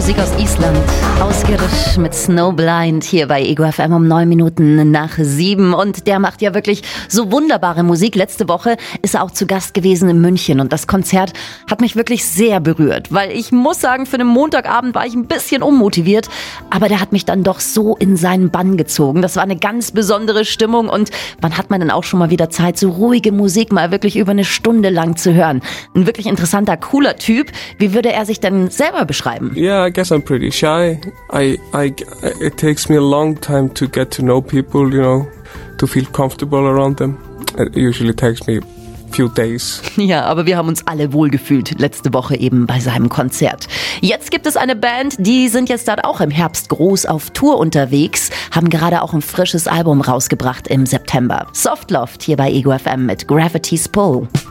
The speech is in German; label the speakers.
Speaker 1: Musik aus Island. Ausgerisch mit Snowblind hier bei Ego FM um 9 Minuten nach 7. Und der macht ja wirklich so wunderbare Musik. Letzte Woche ist er auch zu Gast gewesen in München. Und das Konzert hat mich wirklich sehr berührt. Weil ich muss sagen, für einen Montagabend war ich ein bisschen unmotiviert. Aber der hat mich dann doch so in seinen Bann gezogen. Das war eine ganz besondere Stimmung. Und wann hat man denn auch schon mal wieder Zeit, so ruhige Musik mal wirklich über eine Stunde lang zu hören? Ein wirklich interessanter, cooler Typ. Wie würde er sich denn selber beschreiben?
Speaker 2: Yeah, I guess I'm pretty shy. It takes me a long time to get to know people, you know, to feel comfortable around them. It usually takes me a few days.
Speaker 1: Ja, aber wir haben uns alle wohlgefühlt letzte Woche eben bei seinem Konzert. Jetzt gibt es eine Band, die sind jetzt dann auch im Herbst groß auf Tour unterwegs, haben gerade auch ein frisches Album rausgebracht im September. Softloft hier bei Ego FM mit Gravity's Pull.